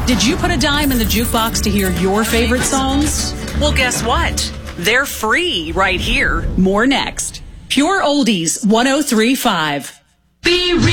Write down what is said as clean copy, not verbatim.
Did you put a dime in the jukebox to hear your favorite songs? Well, guess what? They're free right here. More next. Pure Oldies 103.5. Be real.